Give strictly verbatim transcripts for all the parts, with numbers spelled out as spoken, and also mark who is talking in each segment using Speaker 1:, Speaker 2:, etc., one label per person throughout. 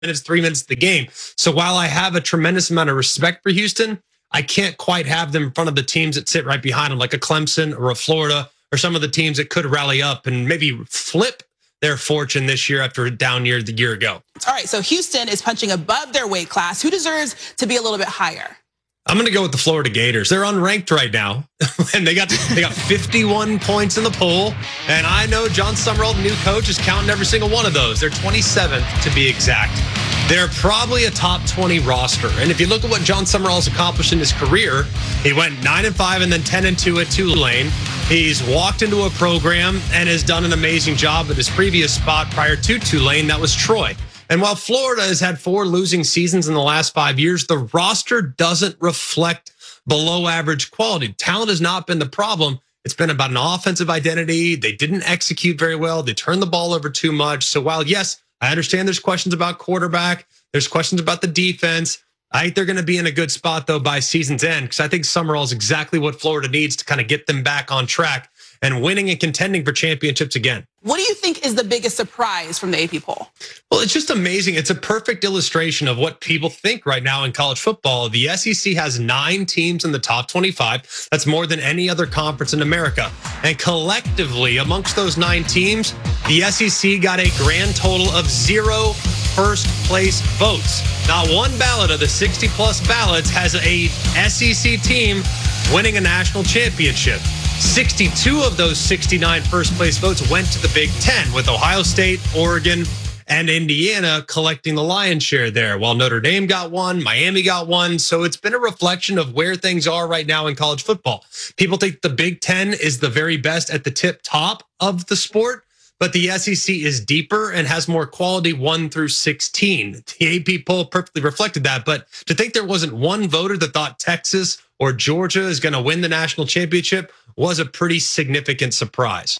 Speaker 1: minutes, three minutes of the game. So while I have a tremendous amount of respect for Houston, I can't quite have them in front of the teams that sit right behind them, like a Clemson or a Florida or some of the teams that could rally up and maybe flip their fortune this year after a down year the year ago.
Speaker 2: All right, so Houston is punching above their weight class. Who deserves to be a little bit higher?
Speaker 1: I'm going to go with the Florida Gators. They're unranked right now, and they got they got fifty-one points in the poll. And I know John Summerall, the new coach, is counting every single one of those. They're twenty-seventh to be exact. They're probably a top twenty roster. And if you look at what John Summerall has accomplished in his career, he went nine and five and then ten and two at Tulane. He's walked into a program and has done an amazing job at his previous spot prior to Tulane. That was Troy. And while Florida has had four losing seasons in the last five years, the roster doesn't reflect below average quality. Talent has not been the problem. It's been about an offensive identity. They didn't execute very well. They turned the ball over too much. So while, yes, I understand there's questions about quarterback, there's questions about the defense, I think they're going to be in a good spot, though, by season's end, because I think Summerall is exactly what Florida needs to kind of get them back on track and winning and contending for championships again.
Speaker 2: What do you think is the biggest surprise from the A P poll?
Speaker 1: Well, it's just amazing. It's a perfect illustration of what people think right now in college football. The S E C has nine teams in the top twenty-five. That's more than any other conference in America. And collectively, amongst those nine teams, the S E C got a grand total of zero first place votes. Not one ballot of the sixty plus ballots has a S E C team winning a national championship. sixty-two of those sixty-nine first place votes went to the Big Ten, with Ohio State, Oregon, and Indiana collecting the lion's share there, while Notre Dame got one, Miami got one. So it's been a reflection of where things are right now in college football. People think the Big Ten is the very best at the tip top of the sport, but the S E C is deeper and has more quality one through sixteen. The A P poll perfectly reflected that. But to think there wasn't one voter that thought Texas or Georgia is going to win the national championship was a pretty significant surprise.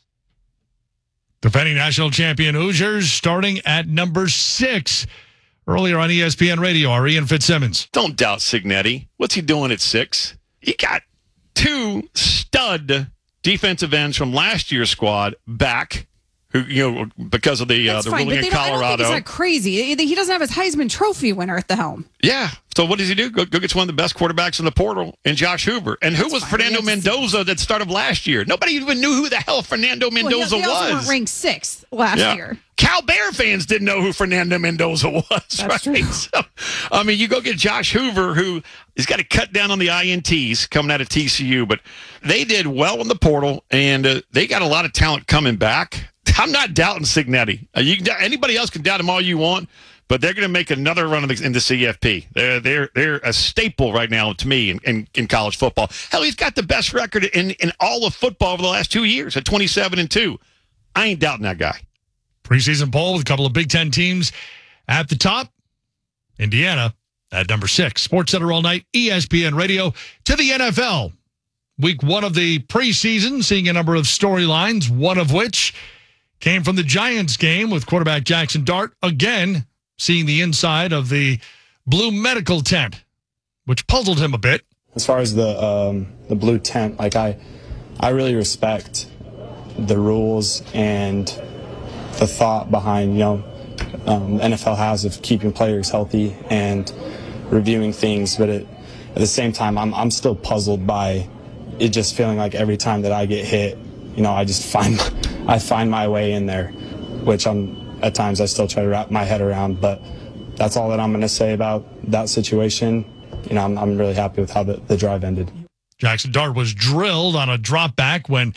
Speaker 3: Defending national champion Hoosiers starting at number six. Earlier on E S P N Radio, our Ian Fitzsimmons.
Speaker 4: Don't doubt Cignetti. What's he doing at six? He got two stud defensive ends from last year's squad back, who, you know, because of the uh, the
Speaker 5: fine,
Speaker 4: ruling in Colorado.
Speaker 5: I don't think it's that crazy. He doesn't have his Heisman Trophy winner at the helm.
Speaker 4: Yeah. So what does he do? Go, go get one of the best quarterbacks in the portal, and Josh Hoover. And who
Speaker 5: That's
Speaker 4: was
Speaker 5: fine.
Speaker 4: Fernando Mendoza that started last year? Nobody even knew who the hell Fernando Mendoza
Speaker 5: well, he, they also
Speaker 4: was.
Speaker 5: weren't ranked sixth last
Speaker 4: yeah.
Speaker 5: year.
Speaker 4: Cal Bear fans didn't know who Fernando Mendoza was.
Speaker 5: That's
Speaker 4: right?
Speaker 5: true.
Speaker 4: So, I mean, you go get Josh Hoover, who has got to cut down on the I N Ts coming out of T C U, but they did well in the portal, and uh, they got a lot of talent coming back. I'm not doubting Cignetti. Uh, you can, anybody else can doubt him all you want, but they're going to make another run in the C F P. They're they're they're a staple right now to me in, in, in college football. Hell, he's got the best record in, in all of football over the last two years at twenty-seven and two. I ain't doubting that guy.
Speaker 3: Preseason poll with a couple of Big Ten teams at the top. Indiana at number six. Sports Center all night, E S P N Radio. To the N F L. Week one of the preseason, seeing a number of storylines, one of which came from the Giants game with quarterback Jackson Dart, again, seeing the inside of the blue medical tent, which puzzled him a bit.
Speaker 6: As far as the um, the blue tent, like I, I really respect the rules and the thought behind, you know, um, the N F L has of keeping players healthy and reviewing things. But it, at the same time, I'm I'm still puzzled by it just feeling like every time that I get hit, you know, I just find I find my way in there, which I'm at times I still try to wrap my head around. But that's all that I'm going to say about that situation. You know, I'm, I'm really happy with how the, the drive ended.
Speaker 3: Jackson Dart was drilled on a drop back when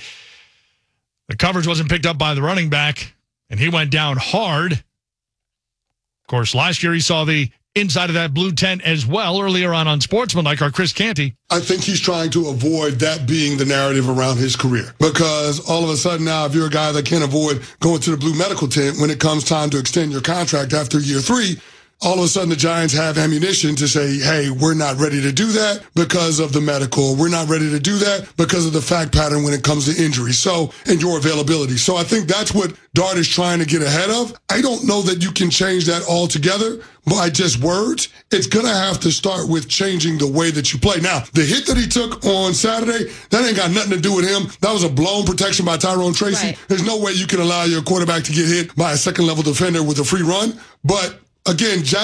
Speaker 3: the coverage wasn't picked up by the running back, and he went down hard. Of course, last year he saw the inside of that blue tent as well earlier on on Sportsman, like our Chris Canty.
Speaker 7: I think he's trying to avoid that being the narrative around his career, because all of a sudden now, if you're a guy that can't avoid going to the blue medical tent when it comes time to extend your contract after year three, all of a sudden the Giants have ammunition to say, hey, we're not ready to do that because of the medical. We're not ready to do that because of the fact pattern when it comes to injuries. So, and your availability. So I think that's what Dart is trying to get ahead of. I don't know that you can change that altogether by just words. It's going to have to start with changing the way that you play. Now, the hit that he took on Saturday, that ain't got nothing to do with him. That was a blown protection by Tyrone Tracy.
Speaker 5: Right.
Speaker 7: There's no way you can allow your quarterback to get hit by a second level defender with a free run. But again,